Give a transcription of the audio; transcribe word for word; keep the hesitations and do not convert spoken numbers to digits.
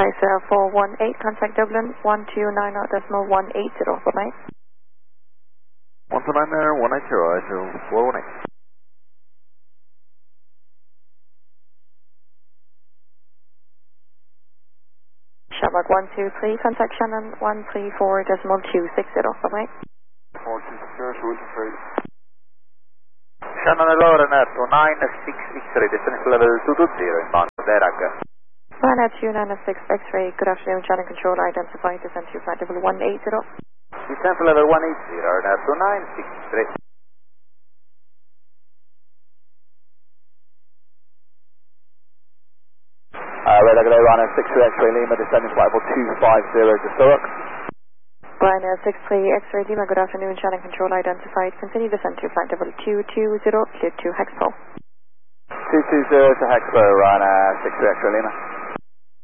Hi, sir, four one eight, contact Dublin, one two nine zero decimal one eight zero, bye-bye. one two nine zero one eight zero, I two four one eight. Shamrock one two three, contact Shannon one three four decimal two six zero, bye-bye. four two six zero, one two three. Shannon Lorraine to nine six six three, destination level two two zero, inbound Verac. Ryanair two nine six X-ray, good afternoon, channel control identified, descent to flight level one eight zero. Descent level one eight zero, Ryanair to nine six three. Uh, Red Agile Ryanair six three X-ray Lima, descending flight level two five zero to Zurich. Ryanair six three X-ray Lima, good afternoon, channel control identified, continue descent to flight level two two zero, clear to Hexpo. two two zero to Hexpo, Ryanair six three X-ray Lima.